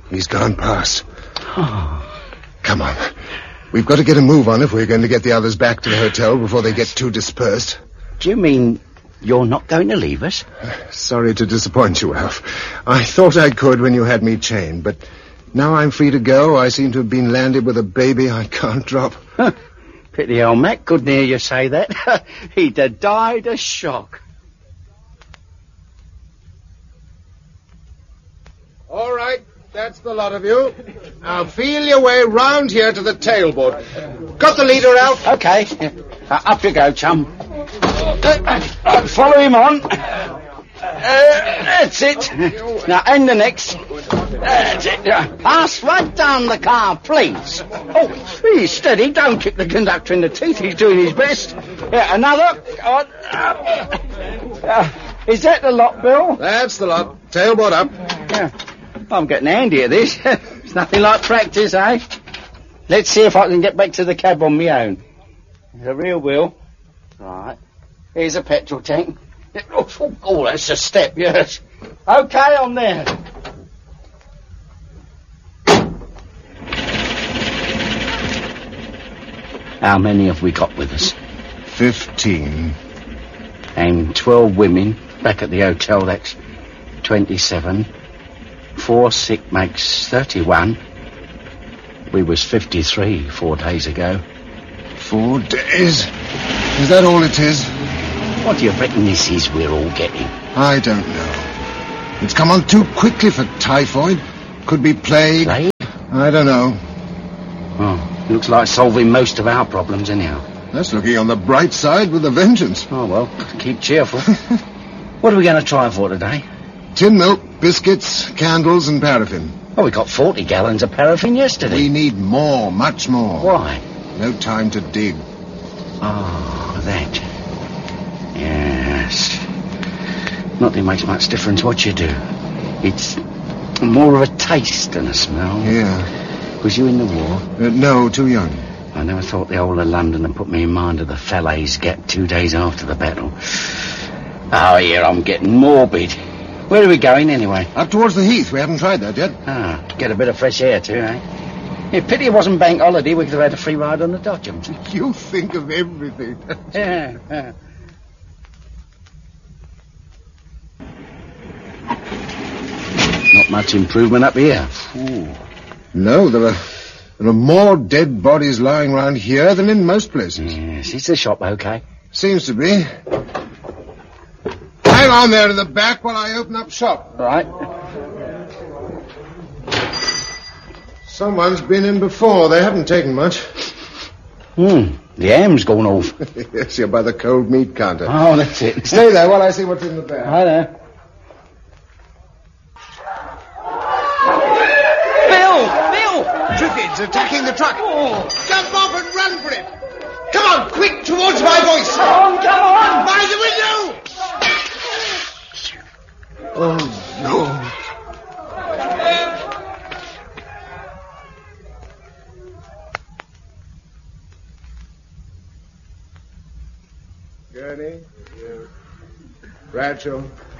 He's gone past. Come on. We've got to get a move on if we're going to get the others back to the hotel before they get too dispersed. Do you mean you're not going to leave us? Sorry to disappoint you, Alf. I thought I could when you had me chained, but now I'm free to go. I seem to have been landed with a baby I can't drop. Pity old Mac couldn't hear you say that. He'd have died of shock. All right, that's the lot of you. Now feel your way round here to the tailboard. Got the leader, Alf? Okay. Up you go, chum. Follow him on. That's it. Now, and the next. That's it. Pass right down the car, please. Oh, he's steady. Don't kick the conductor in the teeth. He's doing his best. Yeah, another. Is that the lot, Bill? That's the lot. Tailboard up. Yeah. I'm getting handy at this. It's nothing like practice, eh? Let's see if I can get back to the cab on my own. The rear wheel. Right. Here's a petrol tank. Oh, that's a step, yes. Okay, I'm there. How many have we got with us? 15. And 12 women back at the hotel, that's 27. 4 sick makes 31. We was 53 4 days ago. 4 days? Is that all it is? What do you reckon this is we're all getting? I don't know. It's come on too quickly for typhoid. Could be plague. Plague? I don't know. Oh, looks like solving most of our problems anyhow. That's looking on the bright side with a vengeance. Oh, well, keep cheerful. What are we going to try for today? Tin milk, biscuits, candles, and paraffin. Oh, we got 40 gallons of paraffin yesterday. We need more, much more. Why? No time to dig. Oh, that. Yes. Not that it makes much difference what you do. It's more of a taste than a smell. Yeah. Was you in the war? No, too young. I never thought the whole of London had put me in mind of the Falaise Gap 2 days after the battle. Oh, here I'm getting morbid. Where are we going, anyway? Up towards the Heath. We haven't tried that yet. Ah, get a bit of fresh air, too, eh? Yeah, pity it wasn't bank holiday. We could have had a free ride on the Dodgems. You think of everything. Yeah. Not much improvement up here. Ooh. No, there are more dead bodies lying around here than in most places. Yes, is the shop okay? Seems to be. Hang on there in the back while I open up shop. Right. Someone's been in before. They haven't taken much. The ham's gone off. Yes, you're by the cold meat counter. Oh, that's it. Stay there while I see what's in the bag. Hi there. Bill! Triffids attacking the truck. Oh. Jump off and run for it. Come on, quick, towards my voice. Come on! By the window! Oh, no. Gurney. Bradshaw.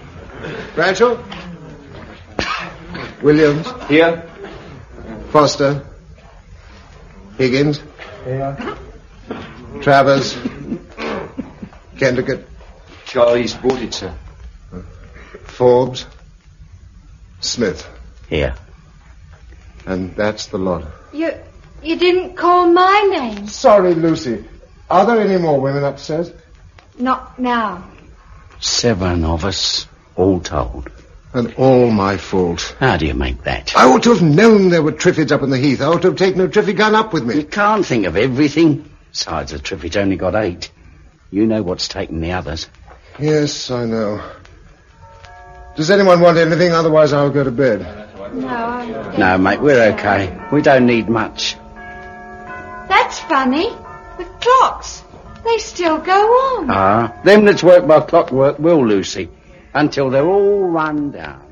Williams. Here. Foster. Higgins. Here. Travers. Kendrick. Charlie's brought it, sir. Forbes. Smith. Here. And that's the lot. You didn't call my name. Sorry, Lucy. Are there any more women upstairs? Not now. 7 of us, all told. And all my fault. How do you make that? I ought to have known there were Triffids up in the Heath. I ought to have taken a Triffid gun up with You me. can't think of everything. Besides, the Triffid's only got 8. You know what's taken the others. Yes, I know. Does anyone want anything? Otherwise, I'll go to bed. No. No, mate, we're okay. We don't need much. That's funny. The clocks. They still go on. Them that's worked by clockwork will, Lucy, until they're all run down.